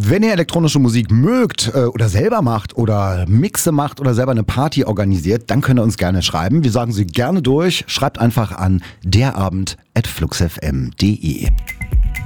Wenn ihr elektronische Musik mögt oder selber macht oder Mixe macht oder selber eine Party organisiert, dann könnt ihr uns gerne schreiben. Wir sagen sie gerne durch. Schreibt einfach an derabend@fluxfm.de.